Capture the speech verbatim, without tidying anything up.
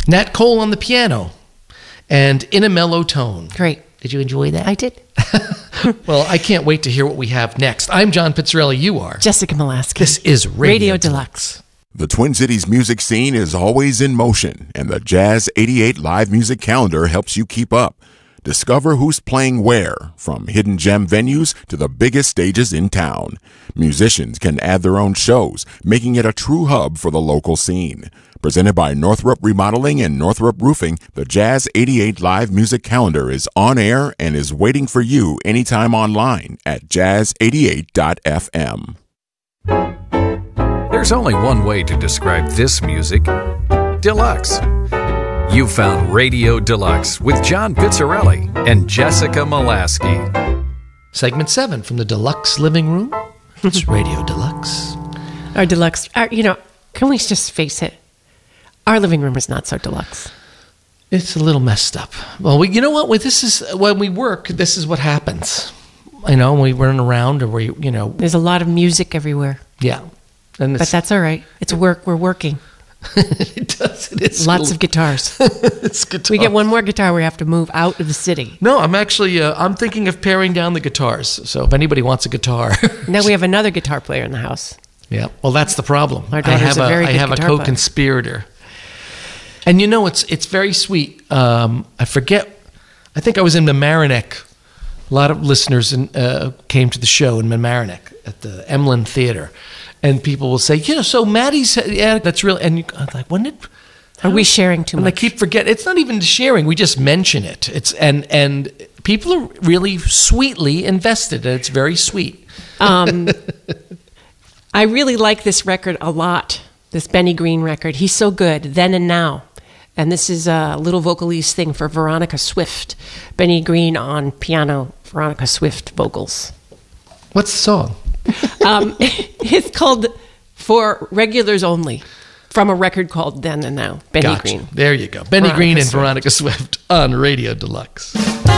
Nat Cole on the piano, and In a Mellow Tone. Great. Did you enjoy that? I did. Well, I can't wait to hear what we have next. I'm John Pizzarelli. You are Jessica Molaski. This is Radio, Radio Deluxe. Deluxe. The Twin Cities music scene is always in motion, and the Jazz eighty-eight live music calendar helps you keep up. Discover who's playing where, from hidden gem venues to the biggest stages in town. Musicians can add their own shows, making it a true hub for the local scene. Presented by Northrop Remodeling and Northrop Roofing, the Jazz eighty-eight live music calendar is on air and is waiting for you anytime online at jazz eighty-eight dot f m. There's only one way to describe this music: deluxe. You found Radio Deluxe with John Pizzarelli and Jessica Molaski. Segment seven from the Deluxe Living Room. It's Radio Deluxe. Our deluxe, our, you know, can we just face it? Our living room is not so deluxe. It's a little messed up. Well, we, you know what? Well, this is when we work. This is what happens. You know, we run around, or we, you know, There's a lot of music everywhere, yeah. And but it's, that's all right. It's work. We're working. it does. It is Lots of guitars. it's guitar. We get one more guitar. We have to move out of the city. No, I'm actually. Uh, I'm thinking of paring down the guitars. So if anybody wants a guitar, Now we have another guitar player in the house. yeah. Well, that's the problem. Our I daughter's have a very I good have a guitar player. co-conspirator, and you know it's it's very sweet. Um, I forget. I think I was in Mamaroneck. A lot of listeners in, uh, came to the show in Mamaroneck at the Emlyn Theater, and people will say, "You know, so Maddie's yeah, that's really." And you, I'm like, "When did?" Are we sharing too And much? I keep forgetting. It's not even sharing. We just mention it. It's and and people are really sweetly invested. And it's very sweet. Um, I really like this record a lot, this Benny Green record. He's so good, Then and Now. And this is a little vocalese thing for Veronica Swift. Benny Green on piano, Veronica Swift vocals. What's the song? Um, it's called For Regulars Only, from a record called Then and Now, Benny Gotcha. Green. There you go. Benny Veronica Green and Swift. Veronica Swift on Radio Deluxe.